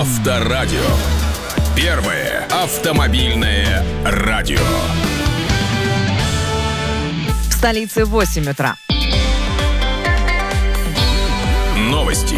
Авторадио. Первое автомобильное радио. В столице 8 утра. Новости.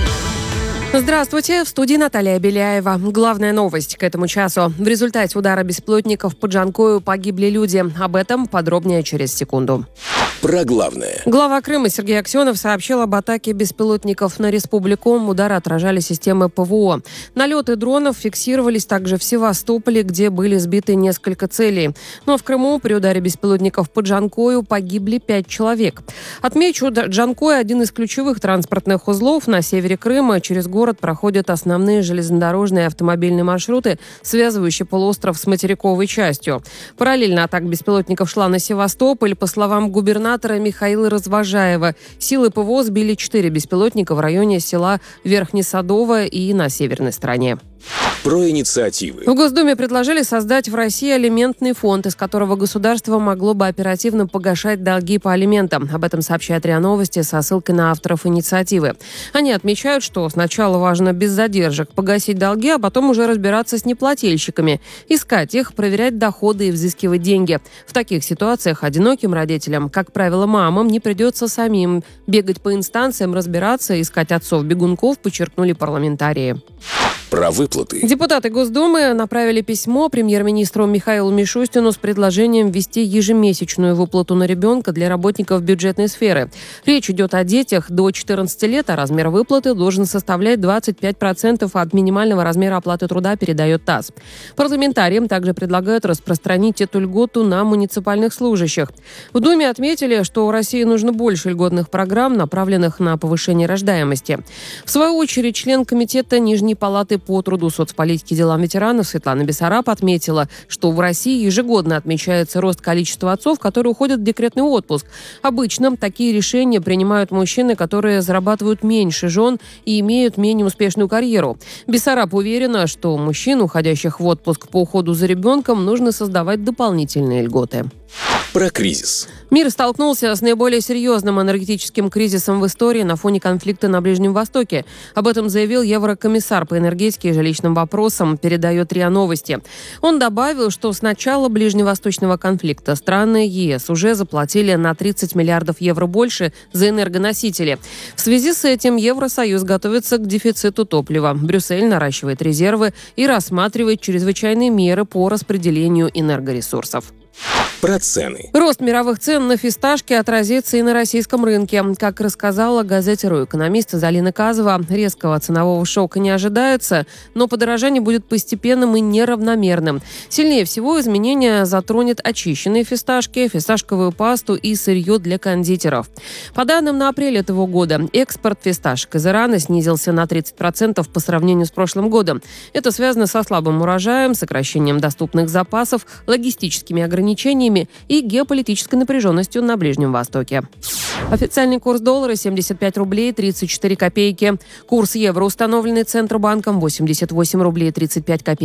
Здравствуйте, в студии Наталья Беляева. Главная новость к этому часу. В результате удара беспилотников под Джанкою погибли люди. Об этом подробнее через секунду. Про главное. Глава Крыма Сергей Аксенов сообщил об атаке беспилотников на республику. Удары отражали системы ПВО. Налеты дронов фиксировались также в Севастополе, где были сбиты несколько целей. Но в Крыму при ударе беспилотников под Джанкою погибли 5 человек. Отмечу, Джанкой – один из ключевых транспортных узлов на севере Крыма. Через город проходят основные железнодорожные и автомобильные маршруты, связывающие полуостров с материковой частью. Параллельно атака беспилотников шла на Севастополь. По словам губернатора Михаила Развожаева, силы ПВО сбили 4 беспилотника в районе села Верхнесадовое и на северной стороне. Про инициативы. В Госдуме предложили создать в России алиментный фонд, из которого государство могло бы оперативно погашать долги по алиментам. Об этом сообщает РИА Новости со ссылкой на авторов инициативы. Они отмечают, что сначала важно без задержек погасить долги, а потом уже разбираться с неплательщиками, искать их, проверять доходы и взыскивать деньги. В таких ситуациях одиноким родителям, как правило, мамам, не придется самим бегать по инстанциям, разбираться, искать отцов-бегунков, подчеркнули парламентарии. Про выплаты. Депутаты Госдумы направили письмо премьер-министру Михаилу Мишустину с предложением ввести ежемесячную выплату на ребенка для работников бюджетной сферы. Речь идет о детях до 14 лет, а размер выплаты должен составлять 25% от минимального размера оплаты труда, передает ТАСС. Парламентариям также предлагают распространить эту льготу на муниципальных служащих. В Думе отметили, что в России нужно больше льготных программ, направленных на повышение рождаемости. В свою очередь, член комитета Нижней палаты по труду, соцполитике и делам ветеранов Светлана Бессараб отметила, что в России ежегодно отмечается рост количества отцов, которые уходят в декретный отпуск. Обычно такие решения принимают мужчины, которые зарабатывают меньше жен и имеют менее успешную карьеру. Бессараб уверена, что мужчин, уходящих в отпуск по уходу за ребенком, нужно создавать дополнительные льготы. Про кризис. Мир столкнулся с наиболее серьезным энергетическим кризисом в истории на фоне конфликта на Ближнем Востоке. Об этом заявил еврокомиссар по энергетике и жилищным вопросам, передает РИА Новости. Он добавил, что с начала ближневосточного конфликта страны ЕС уже заплатили на 30 миллиардов евро больше за энергоносители. В связи с этим Евросоюз готовится к дефициту топлива. Брюссель наращивает резервы и рассматривает чрезвычайные меры по распределению энергоресурсов. Про цены. Рост мировых цен на фисташки отразится и на российском рынке. Как рассказала газете «Ру» экономист Залина Казова, резкого ценового шока не ожидается, но подорожание будет постепенным и неравномерным. Сильнее всего изменения затронет очищенные фисташки, фисташковую пасту и сырье для кондитеров. По данным на апрель этого года, экспорт фисташек из Ирана снизился на 30% по сравнению с прошлым годом. Это связано со слабым урожаем, сокращением доступных запасов, логистическими ограничениями и геополитической напряженностью на Ближнем Востоке. Официальный курс доллара 75 рублей 34 копейки. Курс евро, установленный Центробанком, 88 рублей 35 копеек.